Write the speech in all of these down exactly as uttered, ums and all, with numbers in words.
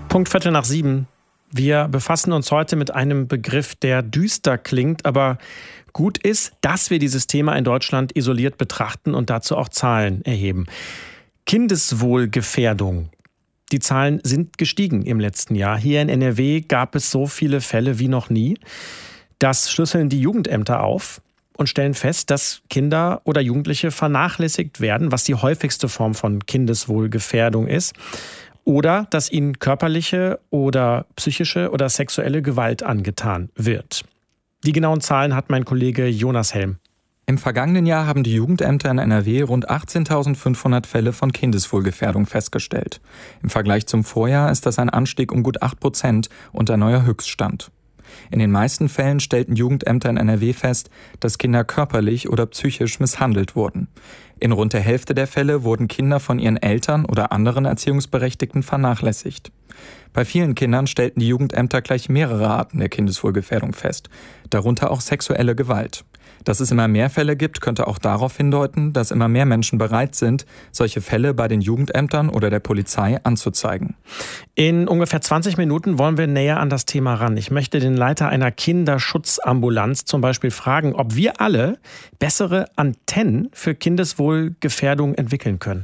Punkt Viertel nach sieben. Wir befassen uns heute mit einem Begriff, der düster klingt, aber gut ist, dass wir dieses Thema in Deutschland isoliert betrachten und dazu auch Zahlen erheben. Kindeswohlgefährdung. Die Zahlen sind gestiegen im letzten Jahr. Hier in N R W gab es so viele Fälle wie noch nie. Das schlüsseln die Jugendämter auf und stellen fest, dass Kinder oder Jugendliche vernachlässigt werden, was die häufigste Form von Kindeswohlgefährdung ist. Oder dass ihnen körperliche oder psychische oder sexuelle Gewalt angetan wird. Die genauen Zahlen hat mein Kollege Jonas Helm. Im vergangenen Jahr haben die Jugendämter in N R W rund achtzehntausendfünfhundert Fälle von Kindeswohlgefährdung festgestellt. Im Vergleich zum Vorjahr ist das ein Anstieg um gut acht Prozent und ein neuer Höchststand. In den meisten Fällen stellten Jugendämter in N R W fest, dass Kinder körperlich oder psychisch misshandelt wurden. In rund der Hälfte der Fälle wurden Kinder von ihren Eltern oder anderen Erziehungsberechtigten vernachlässigt. Bei vielen Kindern stellten die Jugendämter gleich mehrere Arten der Kindeswohlgefährdung fest, darunter auch sexuelle Gewalt. Dass es immer mehr Fälle gibt, könnte auch darauf hindeuten, dass immer mehr Menschen bereit sind, solche Fälle bei den Jugendämtern oder der Polizei anzuzeigen. In ungefähr zwanzig Minuten wollen wir näher an das Thema ran. Ich möchte den Leiter einer Kinderschutzambulanz zum Beispiel fragen, ob wir alle bessere Antennen für Kindeswohlgefährdung entwickeln können.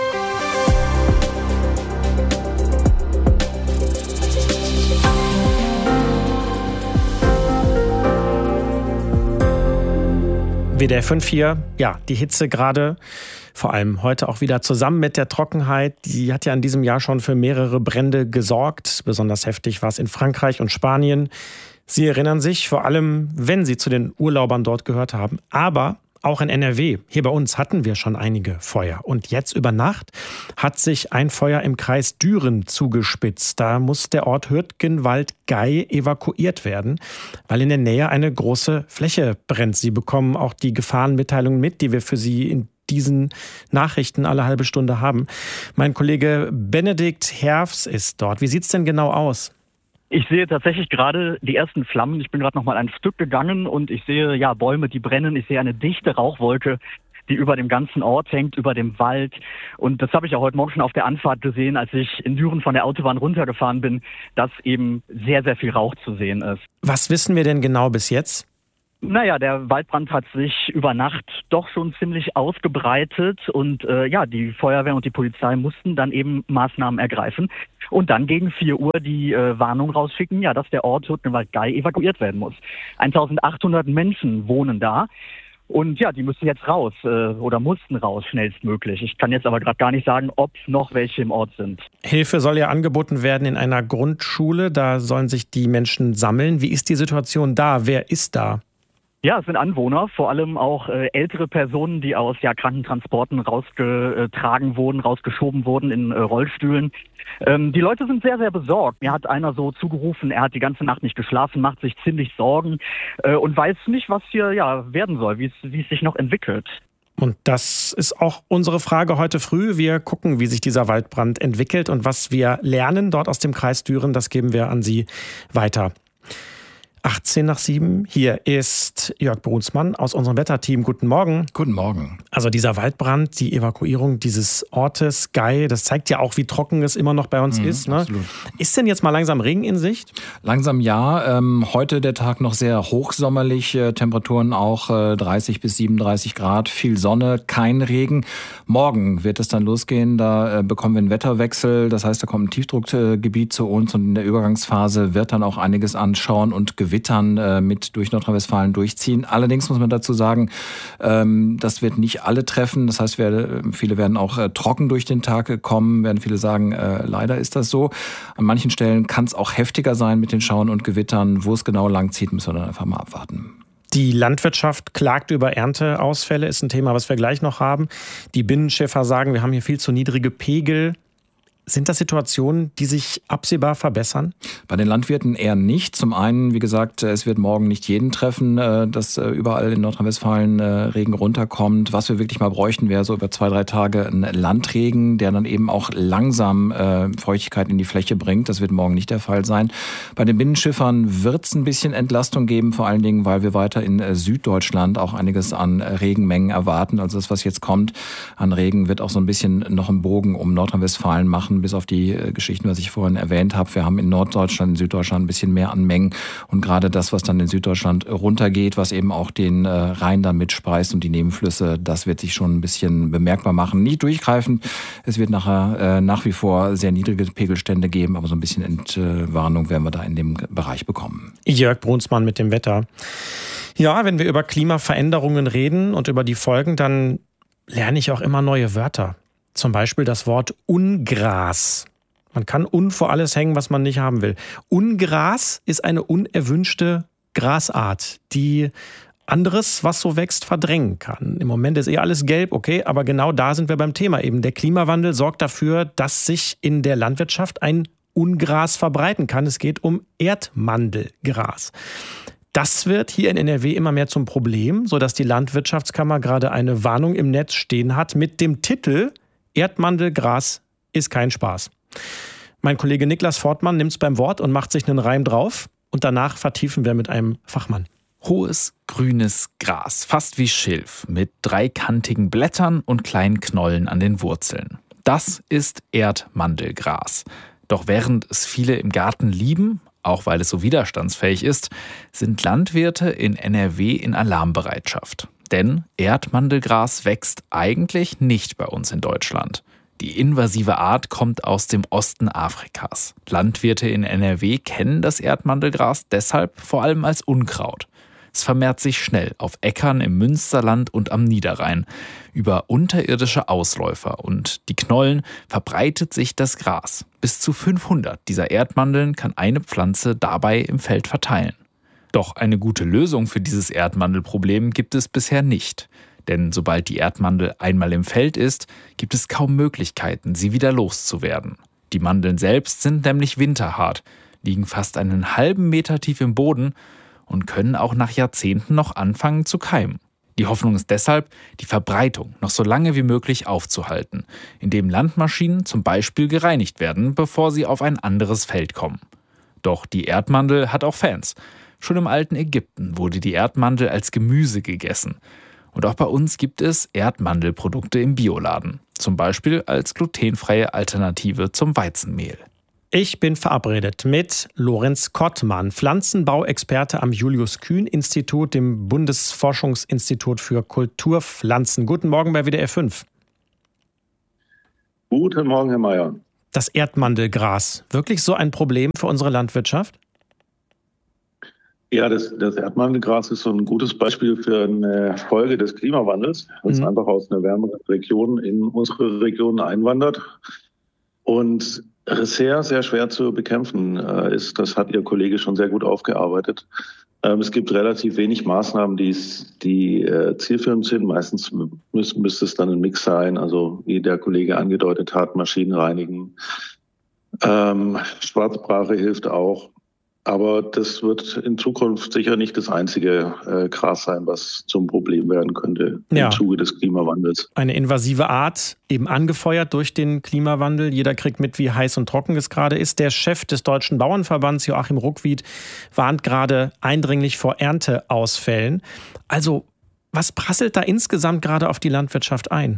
W D R fünf hier, ja, die Hitze gerade, vor allem heute auch wieder zusammen mit der Trockenheit, die hat ja in diesem Jahr schon für mehrere Brände gesorgt. Besonders heftig war es in Frankreich und Spanien. Sie erinnern sich, vor allem, wenn Sie zu den Urlaubern dort gehört haben. Aber auch in N R W, hier bei uns, hatten wir schon einige Feuer. Und jetzt über Nacht hat sich ein Feuer im Kreis Düren zugespitzt. Da muss der Ort Hürtgenwald-Gey evakuiert werden, weil in der Nähe eine große Fläche brennt. Sie bekommen auch die Gefahrenmitteilungen mit, die wir für Sie in diesen Nachrichten alle halbe Stunde haben. Mein Kollege Benedikt Herfs ist dort. Wie sieht's denn genau aus? Ich sehe tatsächlich gerade die ersten Flammen. Ich bin gerade noch mal ein Stück gegangen und ich sehe ja Bäume, die brennen. Ich sehe eine dichte Rauchwolke, die über dem ganzen Ort hängt, über dem Wald. Und das habe ich auch heute Morgen schon auf der Anfahrt gesehen, als ich in Düren von der Autobahn runtergefahren bin, dass eben sehr, sehr viel Rauch zu sehen ist. Was wissen wir denn genau bis jetzt? Naja, der Waldbrand hat sich über Nacht doch schon ziemlich ausgebreitet und äh, ja, die Feuerwehr und die Polizei mussten dann eben Maßnahmen ergreifen und dann gegen vier Uhr die äh, Warnung rausschicken, ja, dass der Ort Hürtgenwald-Gey evakuiert werden muss. eintausendachthundert Menschen wohnen da und ja, die müssen jetzt raus äh, oder mussten raus schnellstmöglich. Ich kann jetzt aber gerade gar nicht sagen, ob noch welche im Ort sind. Hilfe soll ja angeboten werden in einer Grundschule, da sollen sich die Menschen sammeln. Wie ist die Situation da? Wer ist da? Ja, es sind Anwohner, vor allem auch äh, ältere Personen, die aus ja, Krankentransporten rausgetragen wurden, rausgeschoben wurden in äh, Rollstühlen. Ähm, die Leute sind sehr, sehr besorgt. Mir hat einer so zugerufen, er hat die ganze Nacht nicht geschlafen, macht sich ziemlich Sorgen äh, und weiß nicht, was hier ja werden soll, wie es, wie es sich noch entwickelt. Und das ist auch unsere Frage heute früh. Wir gucken, wie sich dieser Waldbrand entwickelt und was wir lernen dort aus dem Kreis Düren, das geben wir an Sie weiter. achtzehn nach sieben. Hier ist Jörg Brunsmann aus unserem Wetterteam. Guten Morgen. Guten Morgen. Also dieser Waldbrand, die Evakuierung dieses Ortes, Gey, das zeigt ja auch, wie trocken es immer noch bei uns mhm, ist. Ne? Absolut. Ist denn jetzt mal langsam Regen in Sicht? Langsam ja. Ähm, heute der Tag noch sehr hochsommerlich. Äh, Temperaturen auch äh, dreißig bis siebenunddreißig Grad. Viel Sonne, kein Regen. Morgen wird es dann losgehen. Da äh, bekommen wir einen Wetterwechsel. Das heißt, da kommt ein Tiefdruckgebiet zu uns und in der Übergangsphase wird dann auch einiges anschauen und Gewittern äh, mit durch Nordrhein-Westfalen durchziehen. Allerdings muss man dazu sagen, ähm, das wird nicht alle treffen. Das heißt, wir, viele werden auch äh, trocken durch den Tag kommen, werden viele sagen, äh, leider ist das so. An manchen Stellen kann es auch heftiger sein mit den Schauern und Gewittern. Wo es genau lang zieht, müssen wir dann einfach mal abwarten. Die Landwirtschaft klagt über Ernteausfälle, ist ein Thema, was wir gleich noch haben. Die Binnenschiffer sagen, wir haben hier viel zu niedrige Pegel. Sind das Situationen, die sich absehbar verbessern? Bei den Landwirten eher nicht. Zum einen, wie gesagt, es wird morgen nicht jeden treffen, dass überall in Nordrhein-Westfalen Regen runterkommt. Was wir wirklich mal bräuchten, wäre so über zwei, drei Tage ein Landregen, der dann eben auch langsam Feuchtigkeit in die Fläche bringt. Das wird morgen nicht der Fall sein. Bei den Binnenschiffern wird es ein bisschen Entlastung geben, vor allen Dingen, weil wir weiter in Süddeutschland auch einiges an Regenmengen erwarten. Also das, was jetzt kommt an Regen, wird auch so ein bisschen noch einen Bogen um Nordrhein-Westfalen machen. machen, bis auf die Geschichten, was ich vorhin erwähnt habe. Wir haben in Norddeutschland, in Süddeutschland ein bisschen mehr an Mengen. Und gerade das, was dann in Süddeutschland runtergeht, was eben auch den Rhein dann mitspeist und die Nebenflüsse, das wird sich schon ein bisschen bemerkbar machen. Nicht durchgreifend. Es wird nachher nach wie vor sehr niedrige Pegelstände geben, aber so ein bisschen Entwarnung werden wir da in dem Bereich bekommen. Jörg Brunsmann mit dem Wetter. Ja, wenn wir über Klimaveränderungen reden und über die Folgen, dann lerne ich auch immer neue Wörter. Zum Beispiel das Wort Ungras. Man kann un vor alles hängen, was man nicht haben will. Ungras ist eine unerwünschte Grasart, die anderes, was so wächst, verdrängen kann. Im Moment ist eh alles gelb, okay, aber genau da sind wir beim Thema eben. Der Klimawandel sorgt dafür, dass sich in der Landwirtschaft ein Ungras verbreiten kann. Es geht um Erdmandelgras. Das wird hier in N R W immer mehr zum Problem, sodass die Landwirtschaftskammer gerade eine Warnung im Netz stehen hat mit dem Titel Erdmandelgras ist kein Spaß. Mein Kollege Niklas Fortmann nimmt es beim Wort und macht sich einen Reim drauf. Und danach vertiefen wir mit einem Fachmann. Hohes, grünes Gras, fast wie Schilf, mit dreikantigen Blättern und kleinen Knollen an den Wurzeln. Das ist Erdmandelgras. Doch während es viele im Garten lieben, auch weil es so widerstandsfähig ist, sind Landwirte in N R W in Alarmbereitschaft. Denn Erdmandelgras wächst eigentlich nicht bei uns in Deutschland. Die invasive Art kommt aus dem Osten Afrikas. Landwirte in N R W kennen das Erdmandelgras deshalb vor allem als Unkraut. Es vermehrt sich schnell auf Äckern im Münsterland und am Niederrhein. Über unterirdische Ausläufer und die Knollen verbreitet sich das Gras. Bis zu fünfhundert dieser Erdmandeln kann eine Pflanze dabei im Feld verteilen. Doch eine gute Lösung für dieses Erdmandelproblem gibt es bisher nicht. Denn sobald die Erdmandel einmal im Feld ist, gibt es kaum Möglichkeiten, sie wieder loszuwerden. Die Mandeln selbst sind nämlich winterhart, liegen fast einen halben Meter tief im Boden und können auch nach Jahrzehnten noch anfangen zu keimen. Die Hoffnung ist deshalb, die Verbreitung noch so lange wie möglich aufzuhalten, indem Landmaschinen zum Beispiel gereinigt werden, bevor sie auf ein anderes Feld kommen. Doch die Erdmandel hat auch Fans. Schon im alten Ägypten wurde die Erdmandel als Gemüse gegessen. Und auch bei uns gibt es Erdmandelprodukte im Bioladen. Zum Beispiel als glutenfreie Alternative zum Weizenmehl. Ich bin verabredet mit Lorenz Kottmann, Pflanzenbauexperte am Julius-Kühn-Institut, dem Bundesforschungsinstitut für Kulturpflanzen. Guten Morgen bei W D R fünf. Guten Morgen, Herr Mayer. Das Erdmandelgras, wirklich so ein Problem für unsere Landwirtschaft? Ja, das, das Erdmandelgras ist so ein gutes Beispiel für eine Folge des Klimawandels, weil es mhm. einfach aus einer wärmeren Region in unsere Region einwandert und sehr, sehr schwer zu bekämpfen ist. Das hat Ihr Kollege schon sehr gut aufgearbeitet. Es gibt relativ wenig Maßnahmen, die, die zielführend sind. Meistens müsste, müsste es dann ein Mix sein, also wie der Kollege angedeutet hat, Maschinen reinigen. Ähm, Schwarzbrache hilft auch. Aber das wird in Zukunft sicher nicht das einzige äh, Gras sein, was zum Problem werden könnte ja. im Zuge des Klimawandels. Eine invasive Art, eben angefeuert durch den Klimawandel. Jeder kriegt mit, wie heiß und trocken es gerade ist. Der Chef des Deutschen Bauernverbands, Joachim Ruckwied, warnt gerade eindringlich vor Ernteausfällen. Also, was prasselt da insgesamt gerade auf die Landwirtschaft ein?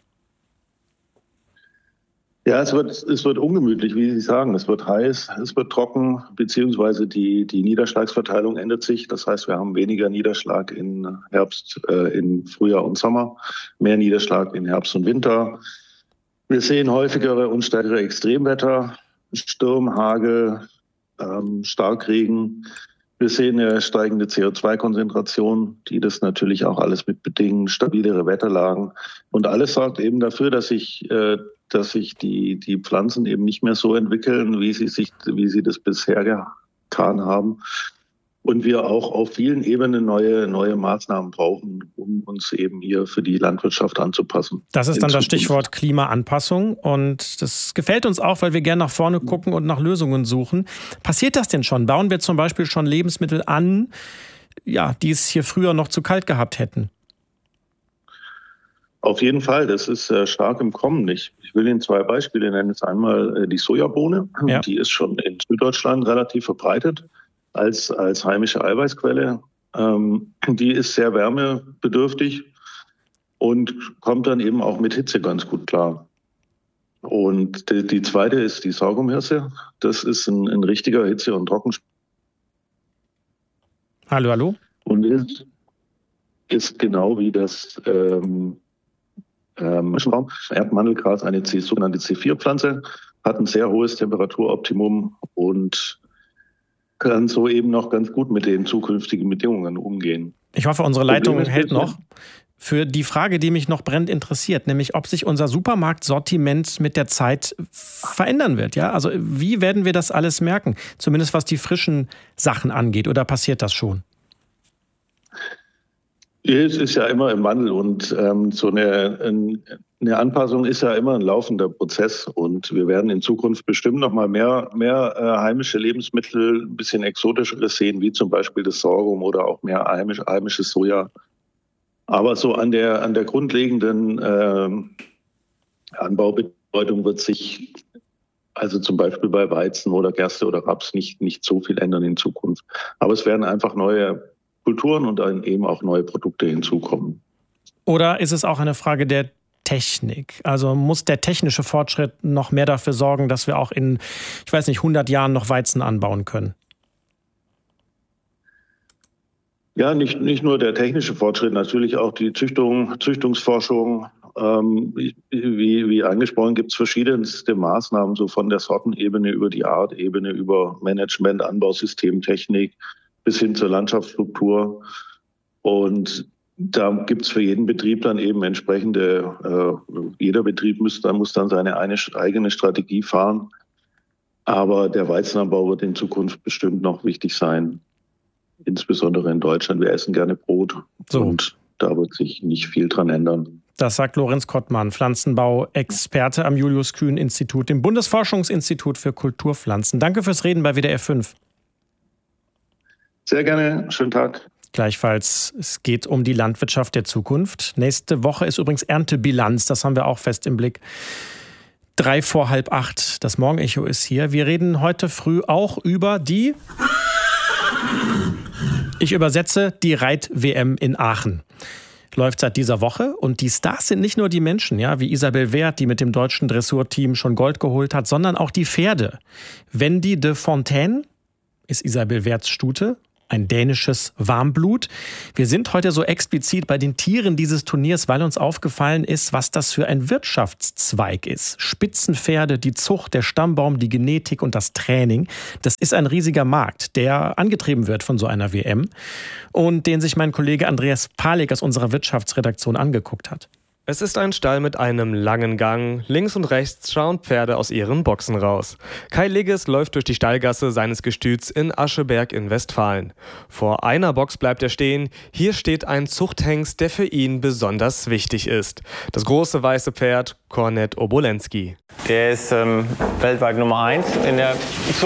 Ja, es wird, es wird ungemütlich, wie Sie sagen. Es wird heiß, es wird trocken, beziehungsweise die, die Niederschlagsverteilung ändert sich. Das heißt, wir haben weniger Niederschlag in Herbst, äh, in Frühjahr und Sommer, mehr Niederschlag in Herbst und Winter. Wir sehen häufigere und stärkere Extremwetter, Sturm, Hagel, ähm, Starkregen. Wir sehen eine steigende C O zwei Konzentration, die das natürlich auch alles mit bedingen, stabilere Wetterlagen. Und alles sorgt eben dafür, dass sich äh, dass sich die, die Pflanzen eben nicht mehr so entwickeln, wie sie sich, wie sie das bisher getan haben. Und wir auch auf vielen Ebenen neue, neue Maßnahmen brauchen, um uns eben hier für die Landwirtschaft anzupassen. Das ist dann das Stichwort Klimaanpassung. Und das gefällt uns auch, weil wir gerne nach vorne gucken und nach Lösungen suchen. Passiert das denn schon? Bauen wir zum Beispiel schon Lebensmittel an, ja, die es hier früher noch zu kalt gehabt hätten? Auf jeden Fall, das ist äh, stark im Kommen. Ich, ich will Ihnen zwei Beispiele nennen. Das ist einmal äh, die Sojabohne, ja. Die ist schon in Süddeutschland relativ verbreitet als, als heimische Eiweißquelle. Ähm, die ist sehr wärmebedürftig und kommt dann eben auch mit Hitze ganz gut klar. Und die, die zweite ist die Sorghumhirse. Das ist ein, ein richtiger Hitze- und Trockenspur. Hallo, hallo. Und ist, ist genau wie das ähm, ähm, Erdmandelgras eine C, sogenannte C vier Pflanze, hat ein sehr hohes Temperaturoptimum und kann so eben noch ganz gut mit den zukünftigen Bedingungen umgehen. Ich hoffe, unsere Leitung hält noch. Für die Frage, die mich noch brennend interessiert, nämlich ob sich unser Supermarktsortiment mit der Zeit verändern wird. Ja? Also wie werden wir das alles merken? Zumindest was die frischen Sachen angeht. Oder passiert das schon? Es ist ja immer im Wandel und ähm, so eine, eine Anpassung ist ja immer ein laufender Prozess. Und wir werden in Zukunft bestimmt noch mal mehr, mehr äh, heimische Lebensmittel, ein bisschen exotischeres sehen, wie zum Beispiel das Sorghum oder auch mehr heimisch, heimisches Soja. Aber so an der, an der grundlegenden äh, Anbaubedeutung wird sich also zum Beispiel bei Weizen oder Gerste oder Raps nicht, nicht so viel ändern in Zukunft. Aber es werden einfach neue Kulturen und dann eben auch neue Produkte hinzukommen. Oder ist es auch eine Frage der Technik? Also muss der technische Fortschritt noch mehr dafür sorgen, dass wir auch in, ich weiß nicht, hundert Jahren noch Weizen anbauen können? Ja, nicht, nicht nur der technische Fortschritt, natürlich auch die Züchtung, Züchtungsforschung. Ähm, wie, wie angesprochen, gibt es verschiedenste Maßnahmen, so von der Sortenebene über die Artebene, über Management, Anbausystem, Technik bis hin zur Landschaftsstruktur. Und da gibt es für jeden Betrieb dann eben entsprechende, äh, jeder Betrieb muss dann, muss dann seine eine, eigene Strategie fahren. Aber der Weizenanbau wird in Zukunft bestimmt noch wichtig sein. Insbesondere in Deutschland. Wir essen gerne Brot so. Und da wird sich nicht viel dran ändern. Das sagt Lorenz Kottmann, Pflanzenbau-Experte am Julius-Kühn-Institut, dem Bundesforschungsinstitut für Kulturpflanzen. Danke fürs Reden bei W D R fünf. Sehr gerne. Schönen Tag. Gleichfalls, es geht um die Landwirtschaft der Zukunft. Nächste Woche ist übrigens Erntebilanz, das haben wir auch fest im Blick. Drei vor halb acht, das Morgenecho ist hier. Wir reden heute früh auch über die... Ich übersetze die Reit-W M in Aachen. Läuft seit dieser Woche und die Stars sind nicht nur die Menschen, ja, wie Isabel Wert, die mit dem deutschen Dressurteam schon Gold geholt hat, sondern auch die Pferde. Wendy de Fontaine ist Isabel Werts Stute, ein dänisches Warmblut. Wir sind heute so explizit bei den Tieren dieses Turniers, weil uns aufgefallen ist, was das für ein Wirtschaftszweig ist. Spitzenpferde, die Zucht, der Stammbaum, die Genetik und das Training. Das ist ein riesiger Markt, der angetrieben wird von so einer W M und den sich mein Kollege Andreas Palik aus unserer Wirtschaftsredaktion angeguckt hat. Es ist ein Stall mit einem langen Gang. Links und rechts schauen Pferde aus ihren Boxen raus. Kai Ligges läuft durch die Stallgasse seines Gestüts in Ascheberg in Westfalen. Vor einer Box bleibt er stehen. Hier steht ein Zuchthengst, der für ihn besonders wichtig ist. Das große weiße Pferd Kornet Obolensky. Der ist ähm, weltweit Nummer eins in der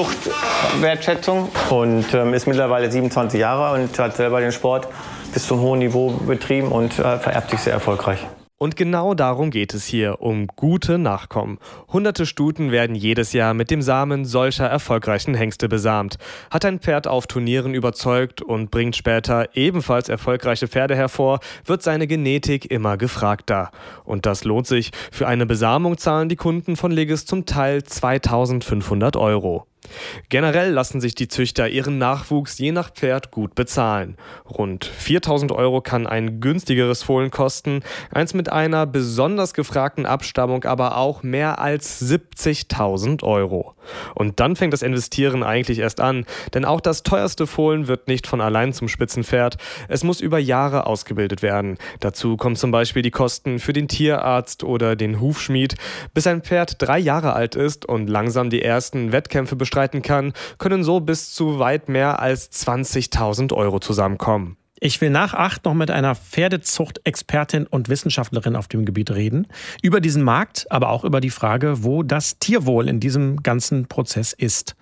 Zuchtwertschätzung und ähm, ist mittlerweile siebenundzwanzig Jahre und hat selber den Sport bis zum hohen Niveau betrieben und äh, vererbt sich sehr erfolgreich. Und genau darum geht es hier, um gute Nachkommen. Hunderte Stuten werden jedes Jahr mit dem Samen solcher erfolgreichen Hengste besamt. Hat ein Pferd auf Turnieren überzeugt und bringt später ebenfalls erfolgreiche Pferde hervor, wird seine Genetik immer gefragter. Und das lohnt sich. Für eine Besamung zahlen die Kunden von Ligges zum Teil zweitausendfünfhundert Euro. Generell lassen sich die Züchter ihren Nachwuchs je nach Pferd gut bezahlen. Rund viertausend Euro kann ein günstigeres Fohlen kosten, eins mit einer besonders gefragten Abstammung aber auch mehr als siebzigtausend Euro. Und dann fängt das Investieren eigentlich erst an, denn auch das teuerste Fohlen wird nicht von allein zum Spitzenpferd. Es muss über Jahre ausgebildet werden. Dazu kommen zum Beispiel die Kosten für den Tierarzt oder den Hufschmied. Bis ein Pferd drei Jahre alt ist und langsam die ersten Wettkämpfe bestreiten kann, können so bis zu weit mehr als zwanzigtausend Euro zusammenkommen. Ich will nach acht noch mit einer Pferdezucht-Expertin und Wissenschaftlerin auf dem Gebiet reden. Über diesen Markt, aber auch über die Frage, wo das Tierwohl in diesem ganzen Prozess ist.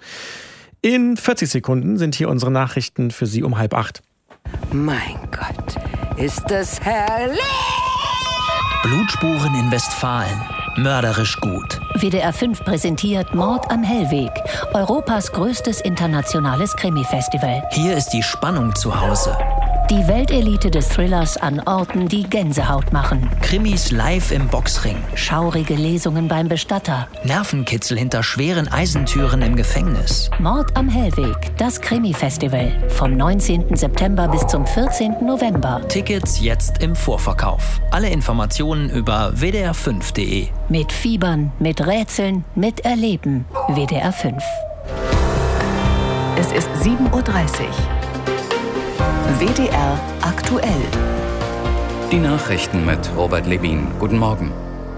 In vierzig Sekunden sind hier unsere Nachrichten für Sie um halb acht. Mein Gott, ist das herrlich! Blutspuren in Westfalen. Mörderisch gut. W D R fünf präsentiert Mord am Hellweg, Europas größtes internationales Krimi-Festival. Hier ist die Spannung zu Hause. Die Weltelite des Thrillers an Orten, die Gänsehaut machen. Krimis live im Boxring. Schaurige Lesungen beim Bestatter. Nervenkitzel hinter schweren Eisentüren im Gefängnis. Mord am Hellweg, das Krimi-Festival. Vom neunzehnten September bis zum vierzehnten November. Tickets jetzt im Vorverkauf. Alle Informationen über w d r fünf punkt d e. Mit Fiebern, mit Rätseln, mit Erleben. W D R fünf. Es ist sieben Uhr dreißig. W D R aktuell. Die Nachrichten mit Robert Levin. Guten Morgen.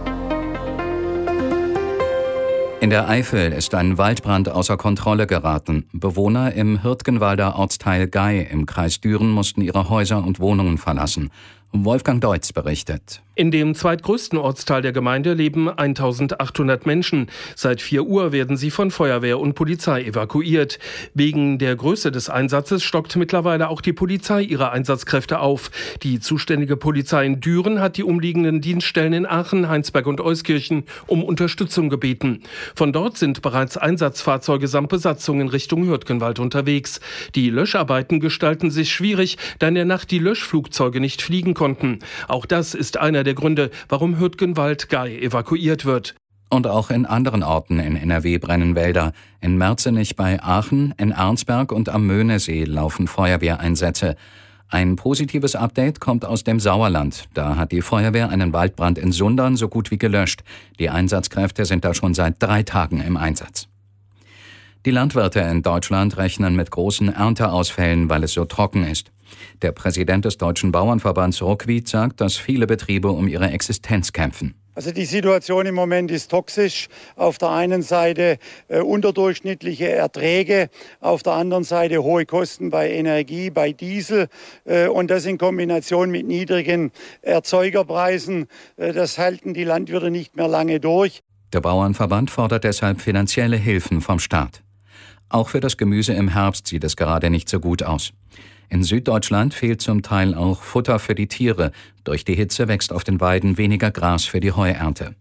In der Eifel ist ein Waldbrand außer Kontrolle geraten. Bewohner im Hürtgenwalder Ortsteil Gey im Kreis Düren mussten ihre Häuser und Wohnungen verlassen. Wolfgang Deutz berichtet. In dem zweitgrößten Ortsteil der Gemeinde leben eintausendachthundert Menschen. Seit vier Uhr werden sie von Feuerwehr und Polizei evakuiert. Wegen der Größe des Einsatzes stockt mittlerweile auch die Polizei ihre Einsatzkräfte auf. Die zuständige Polizei in Düren hat die umliegenden Dienststellen in Aachen, Heinsberg und Euskirchen um Unterstützung gebeten. Von dort sind bereits Einsatzfahrzeuge samt Besatzung in Richtung Hürtgenwald unterwegs. Die Löscharbeiten gestalten sich schwierig, da in der Nacht die Löschflugzeuge nicht fliegen konnten. Auch das ist einer der Gründe, warum Hürtgenwald-Gey evakuiert wird. Und auch in anderen Orten in N R W brennen Wälder. In Merzenich bei Aachen, in Arnsberg und am Möhnesee laufen Feuerwehreinsätze. Ein positives Update kommt aus dem Sauerland. Da hat die Feuerwehr einen Waldbrand in Sundern so gut wie gelöscht. Die Einsatzkräfte sind da schon seit drei Tagen im Einsatz. Die Landwirte in Deutschland rechnen mit großen Ernteausfällen, weil es so trocken ist. Der Präsident des Deutschen Bauernverbands Ruckwied sagt, dass viele Betriebe um ihre Existenz kämpfen. Also die Situation im Moment ist toxisch. Auf der einen Seite äh, unterdurchschnittliche Erträge, auf der anderen Seite hohe Kosten bei Energie, bei Diesel äh, und das in Kombination mit niedrigen Erzeugerpreisen. Äh, das halten die Landwirte nicht mehr lange durch. Der Bauernverband fordert deshalb finanzielle Hilfen vom Staat. Auch für das Gemüse im Herbst sieht es gerade nicht so gut aus. In Süddeutschland fehlt zum Teil auch Futter für die Tiere. Durch die Hitze wächst auf den Weiden weniger Gras für die Heuernte.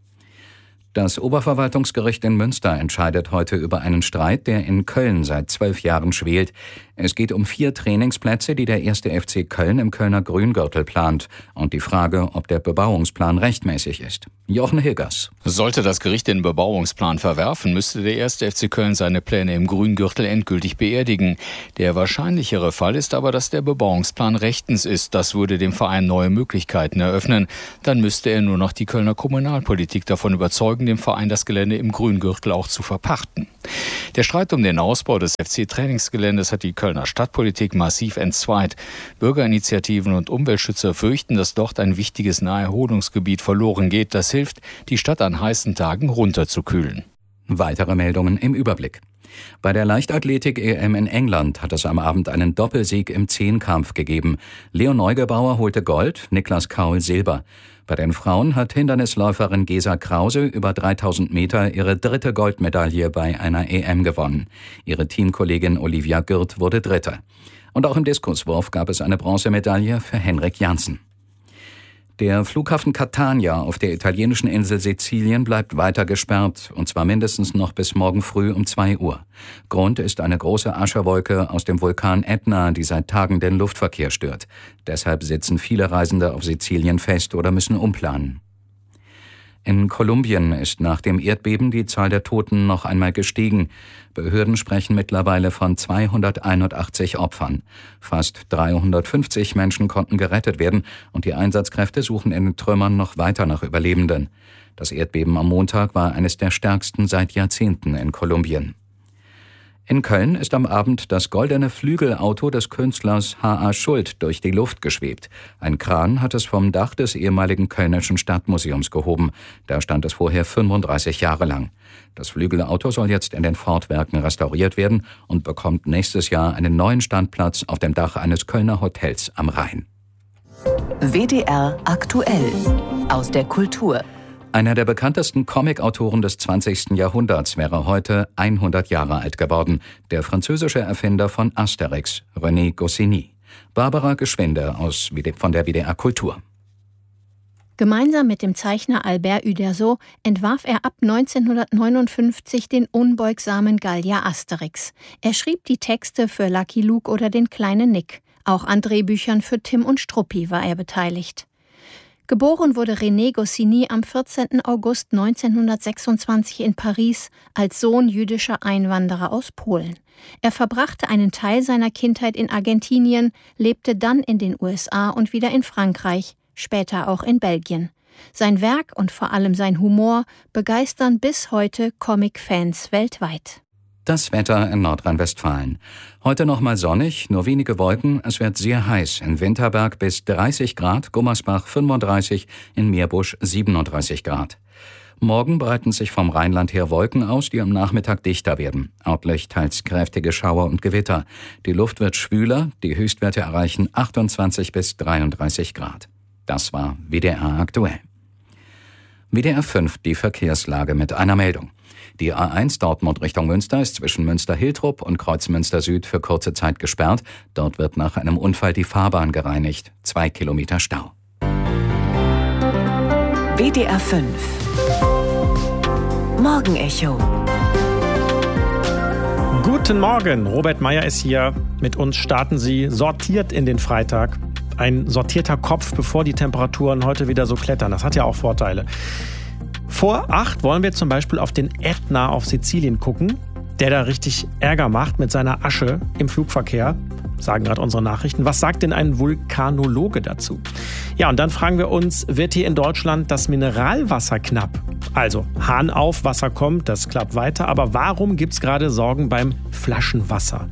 Das Oberverwaltungsgericht in Münster entscheidet heute über einen Streit, der in Köln seit zwölf Jahren schwelt. Es geht um vier Trainingsplätze, die der erste F C Köln im Kölner Grüngürtel plant. Und die Frage, ob der Bebauungsplan rechtmäßig ist. Jochen Hilgers. Sollte das Gericht den Bebauungsplan verwerfen, müsste der erste F C Köln seine Pläne im Grüngürtel endgültig beerdigen. Der wahrscheinlichere Fall ist aber, dass der Bebauungsplan rechtens ist. Das würde dem Verein neue Möglichkeiten eröffnen. Dann müsste er nur noch die Kölner Kommunalpolitik davon überzeugen, dem Verein das Gelände im Grüngürtel auch zu verpachten. Der Streit um den Ausbau des F C-Trainingsgeländes hat die Kölner Stadtpolitik massiv entzweit. Bürgerinitiativen und Umweltschützer fürchten, dass dort ein wichtiges Naherholungsgebiet verloren geht. Das hilft, die Stadt an heißen Tagen runterzukühlen. Weitere Meldungen im Überblick. Bei der Leichtathletik-E M in England hat es am Abend einen Doppelsieg im Zehnkampf gegeben. Leo Neugebauer holte Gold, Niklas Kaul Silber. Bei den Frauen hat Hindernisläuferin Gesa Krause über dreitausend Meter ihre dritte Goldmedaille bei einer E M gewonnen. Ihre Teamkollegin Olivia Gürt wurde Dritte. Und auch im Diskuswurf gab es eine Bronzemedaille für Henrik Janssen. Der Flughafen Catania auf der italienischen Insel Sizilien bleibt weiter gesperrt, und zwar mindestens noch bis morgen früh um zwei Uhr. Grund ist eine große Aschewolke aus dem Vulkan Ätna, die seit Tagen den Luftverkehr stört. Deshalb sitzen viele Reisende auf Sizilien fest oder müssen umplanen. In Kolumbien ist nach dem Erdbeben die Zahl der Toten noch einmal gestiegen. Behörden sprechen mittlerweile von zweihunderteinundachtzig Opfern. Fast dreihundertfünfzig Menschen konnten gerettet werden und die Einsatzkräfte suchen in den Trümmern noch weiter nach Überlebenden. Das Erdbeben am Montag war eines der stärksten seit Jahrzehnten in Kolumbien. In Köln ist am Abend das goldene Flügelauto des Künstlers H A. Schuld durch die Luft geschwebt. Ein Kran hat es vom Dach des ehemaligen Kölnischen Stadtmuseums gehoben. Da stand es vorher fünfunddreißig Jahre lang. Das Flügelauto soll jetzt in den Fortwerken restauriert werden und bekommt nächstes Jahr einen neuen Standplatz auf dem Dach eines Kölner Hotels am Rhein. W D R aktuell aus der Kultur. Einer der bekanntesten Comicautoren des zwanzigsten Jahrhunderts wäre heute hundert Jahre alt geworden. Der französische Erfinder von Asterix, René Goscinny. Barbara Geschwinde aus, von der W D R Kultur. Gemeinsam mit dem Zeichner Albert Uderzo entwarf er ab neunzehnhundertneunundfünfzig den unbeugsamen Gallier Asterix. Er schrieb die Texte für Lucky Luke oder den kleinen Nick. Auch an Drehbüchern für Tim und Struppi war er beteiligt. Geboren wurde René Goscinny am vierzehnten August neunzehnhundertsechsundzwanzig in Paris als Sohn jüdischer Einwanderer aus Polen. Er verbrachte einen Teil seiner Kindheit in Argentinien, lebte dann in den U S A und wieder in Frankreich, später auch in Belgien. Sein Werk und vor allem sein Humor begeistern bis heute Comic-Fans weltweit. Das Wetter in Nordrhein-Westfalen. Heute noch mal sonnig, nur wenige Wolken. Es wird sehr heiß. In Winterberg bis dreißig Grad, Gummersbach fünfunddreißig, in Meerbusch siebenunddreißig Grad. Morgen breiten sich vom Rheinland her Wolken aus, die am Nachmittag dichter werden. Örtlich teils kräftige Schauer und Gewitter. Die Luft wird schwüler, die Höchstwerte erreichen achtundzwanzig bis dreiunddreißig Grad. Das war W D R aktuell. W D R fünf, die Verkehrslage mit einer Meldung. Die A eins Dortmund Richtung Münster ist zwischen Münster-Hiltrup und Kreuzmünster Süd für kurze Zeit gesperrt. Dort wird nach einem Unfall die Fahrbahn gereinigt. Zwei Kilometer Stau. W D R fünf Morgenecho. Guten Morgen, Robert Meyer ist hier. Mit uns starten Sie sortiert in den Freitag. Ein sortierter Kopf, bevor die Temperaturen heute wieder so klettern. Das hat ja auch Vorteile. Vor acht wollen wir zum Beispiel auf den Ätna auf Sizilien gucken, der da richtig Ärger macht mit seiner Asche im Flugverkehr, sagen gerade unsere Nachrichten. Was sagt denn ein Vulkanologe dazu? Ja, und dann fragen wir uns, wird hier in Deutschland das Mineralwasser knapp? Also, Hahn auf, Wasser kommt, das klappt weiter. Aber warum gibt es gerade Sorgen beim Flaschenwasser?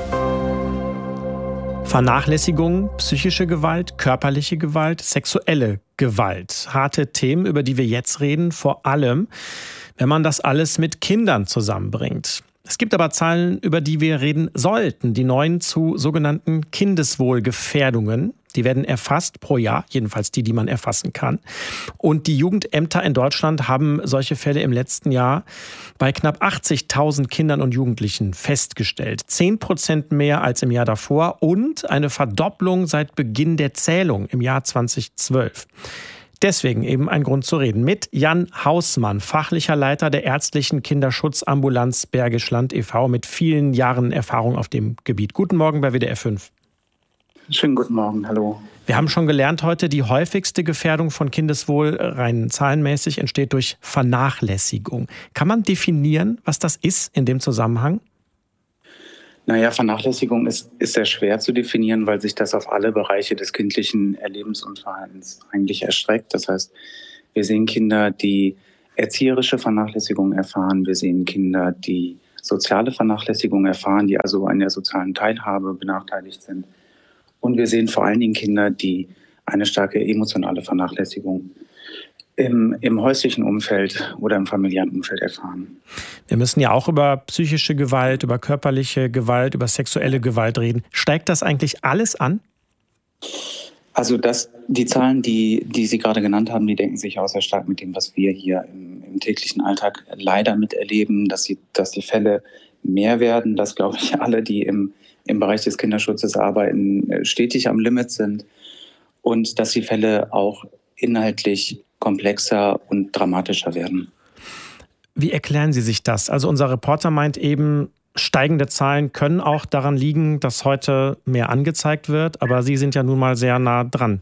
Vernachlässigung, psychische Gewalt, körperliche Gewalt, sexuelle Gewalt. Harte Themen, über die wir jetzt reden, vor allem, wenn man das alles mit Kindern zusammenbringt. Es gibt aber Zahlen, über die wir reden sollten, die neuen zu sogenannten Kindeswohlgefährdungen. Die werden erfasst pro Jahr, jedenfalls die, die man erfassen kann. Und die Jugendämter in Deutschland haben solche Fälle im letzten Jahr bei knapp achtzigtausend Kindern und Jugendlichen festgestellt. Zehn Prozent mehr als im Jahr davor und eine Verdopplung seit Beginn der Zählung im Jahr zweitausendzwölf. Deswegen eben ein Grund zu reden mit Jan Hausmann, fachlicher Leiter der ärztlichen Kinderschutzambulanz Bergisch Land e V mit vielen Jahren Erfahrung auf dem Gebiet. Guten Morgen bei W D R fünf. Schönen guten Morgen, hallo. Wir haben schon gelernt heute, die häufigste Gefährdung von Kindeswohl rein zahlenmäßig entsteht durch Vernachlässigung. Kann man definieren, was das ist in dem Zusammenhang? Naja, Vernachlässigung ist, ist sehr schwer zu definieren, weil sich das auf alle Bereiche des kindlichen Erlebens und Verhaltens eigentlich erstreckt. Das heißt, wir sehen Kinder, die erzieherische Vernachlässigung erfahren. Wir sehen Kinder, die soziale Vernachlässigung erfahren, die also an der sozialen Teilhabe benachteiligt sind. Und wir sehen vor allen Dingen Kinder, die eine starke emotionale Vernachlässigung im, im häuslichen Umfeld oder im familiären Umfeld erfahren. Wir müssen ja auch über psychische Gewalt, über körperliche Gewalt, über sexuelle Gewalt reden. Steigt das eigentlich alles an? Also das, die Zahlen, die, die Sie gerade genannt haben, die denken sich auch sehr stark mit dem, was wir hier im, im täglichen Alltag leider miterleben, dass, sie, dass die Fälle mehr werden, dass, glaube ich, alle, die im im Bereich des Kinderschutzes arbeiten, stetig am Limit sind und dass die Fälle auch inhaltlich komplexer und dramatischer werden. Wie erklären Sie sich das? Also unser Reporter meint eben, steigende Zahlen können auch daran liegen, dass heute mehr angezeigt wird, aber Sie sind ja nun mal sehr nah dran.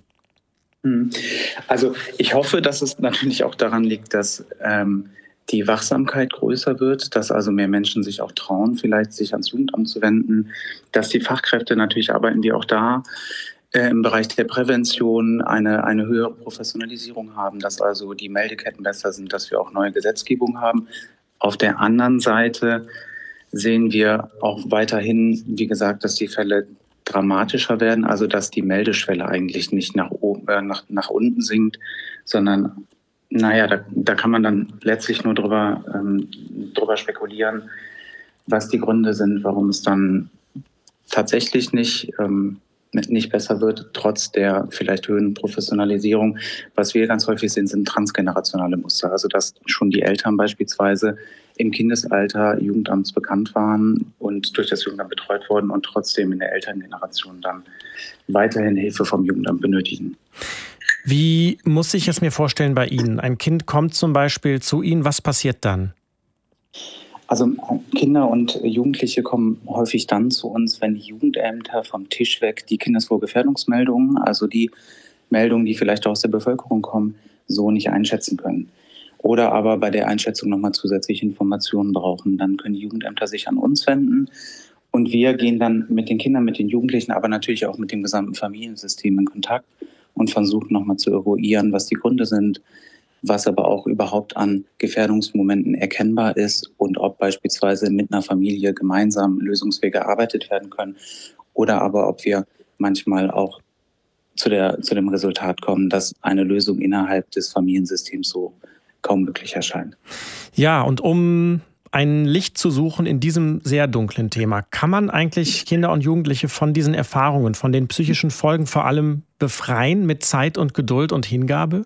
Also ich hoffe, dass es natürlich auch daran liegt, dass ähm, die Wachsamkeit größer wird, dass also mehr Menschen sich auch trauen, vielleicht sich ans Jugendamt zu wenden, dass die Fachkräfte, natürlich arbeiten wir auch da äh, im Bereich der Prävention, eine, eine höhere Professionalisierung haben, dass also die Meldeketten besser sind, dass wir auch neue Gesetzgebung haben. Auf der anderen Seite sehen wir auch weiterhin, wie gesagt, dass die Fälle dramatischer werden, also dass die Meldeschwelle eigentlich nicht nach oben, äh, nach, nach unten sinkt, sondern Naja, da, da kann man dann letztlich nur drüber, ähm, drüber spekulieren, was die Gründe sind, warum es dann tatsächlich nicht, ähm, nicht besser wird, trotz der vielleicht höheren Professionalisierung. Was wir ganz häufig sehen, sind transgenerationale Muster. Also dass schon die Eltern beispielsweise im Kindesalter Jugendamts bekannt waren und durch das Jugendamt betreut wurden und trotzdem in der Elterngeneration dann weiterhin Hilfe vom Jugendamt benötigen. Wie muss ich es mir vorstellen bei Ihnen? Ein Kind kommt zum Beispiel zu Ihnen, was passiert dann? Also Kinder und Jugendliche kommen häufig dann zu uns, wenn die Jugendämter vom Tisch weg die Kindeswohlgefährdungsmeldungen, also die Meldungen, die vielleicht auch aus der Bevölkerung kommen, so nicht einschätzen können. Oder aber bei der Einschätzung nochmal zusätzliche Informationen brauchen. Dann können die Jugendämter sich an uns wenden und wir gehen dann mit den Kindern, mit den Jugendlichen, aber natürlich auch mit dem gesamten Familiensystem in Kontakt und versuchen nochmal zu eruieren, was die Gründe sind, was aber auch überhaupt an Gefährdungsmomenten erkennbar ist und ob beispielsweise mit einer Familie gemeinsam Lösungswege erarbeitet werden können oder aber ob wir manchmal auch zu, der, zu dem Resultat kommen, dass eine Lösung innerhalb des Familiensystems so kaum möglich erscheint. Ja, und um ein Licht zu suchen in diesem sehr dunklen Thema, kann man eigentlich Kinder und Jugendliche von diesen Erfahrungen, von den psychischen Folgen vor allem befreien mit Zeit und Geduld und Hingabe?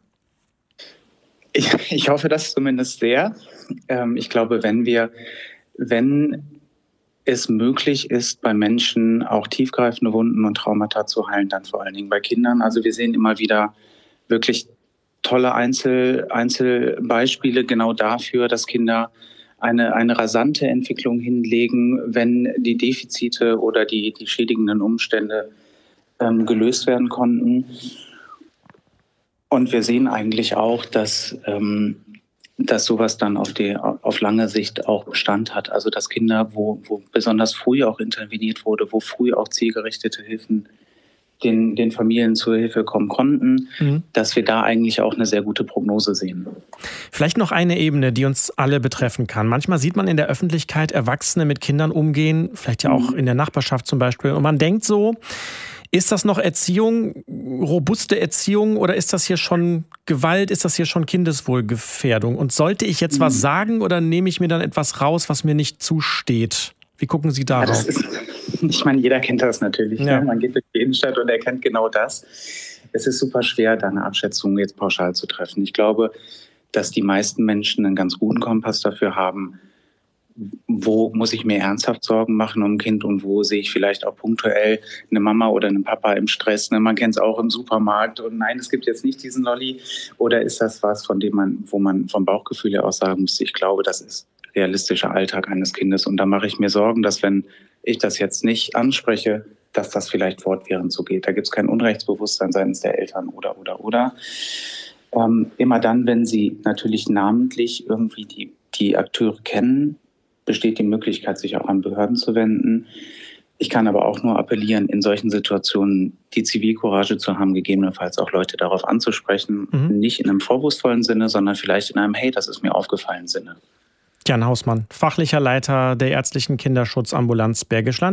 Ich, ich hoffe das zumindest sehr. Ähm, ich glaube, wenn wir, wenn es möglich ist, bei Menschen auch tiefgreifende Wunden und Traumata zu heilen, dann vor allen Dingen bei Kindern. Also wir sehen immer wieder wirklich tolle Einzel, Einzelbeispiele genau dafür, dass Kinder eine, eine rasante Entwicklung hinlegen, wenn die Defizite oder die, die schädigenden Umstände ähm, gelöst werden konnten. Und wir sehen eigentlich auch, dass, ähm, dass sowas dann auf, die, auf lange Sicht auch Bestand hat. Also dass Kinder, wo, wo besonders früh auch interveniert wurde, wo früh auch zielgerichtete Hilfen den, den Familien zur Hilfe kommen konnten, mhm. dass wir da eigentlich auch eine sehr gute Prognose sehen. Vielleicht noch eine Ebene, die uns alle betreffen kann. Manchmal sieht man in der Öffentlichkeit Erwachsene mit Kindern umgehen, vielleicht ja auch mhm. in der Nachbarschaft zum Beispiel. Und man denkt so, ist das noch Erziehung, robuste Erziehung oder ist das hier schon Gewalt, ist das hier schon Kindeswohlgefährdung? Und sollte ich jetzt mhm. was sagen oder nehme ich mir dann etwas raus, was mir nicht zusteht? Wie gucken Sie darauf? Ja, das ist, ich meine, jeder kennt das natürlich. Ja. Ne? Man geht durch die Innenstadt und erkennt genau das. Es ist super schwer, da eine Abschätzung jetzt pauschal zu treffen. Ich glaube, dass die meisten Menschen einen ganz guten Kompass dafür haben, wo muss ich mir ernsthaft Sorgen machen um ein Kind und wo sehe ich vielleicht auch punktuell eine Mama oder einen Papa im Stress. Ne? Man kennt es auch im Supermarkt und nein, es gibt jetzt nicht diesen Lolli. Oder ist das was, von dem man, wo man vom Bauchgefühl her auch sagen muss, ich glaube, das ist realistischer Alltag eines Kindes. Und da mache ich mir Sorgen, dass wenn ich das jetzt nicht anspreche, dass das vielleicht fortwährend so geht. Da gibt es kein Unrechtsbewusstsein seitens der Eltern oder, oder, oder. Ähm, immer dann, wenn sie natürlich namentlich irgendwie die, die Akteure kennen, besteht die Möglichkeit, sich auch an Behörden zu wenden. Ich kann aber auch nur appellieren, in solchen Situationen die Zivilcourage zu haben, gegebenenfalls auch Leute darauf anzusprechen. Mhm. Nicht in einem vorwurfsvollen Sinne, sondern vielleicht in einem Hey, das ist mir aufgefallen Sinne. Jan Hausmann, fachlicher Leiter der ärztlichen Kinderschutzambulanz Bergisch Land.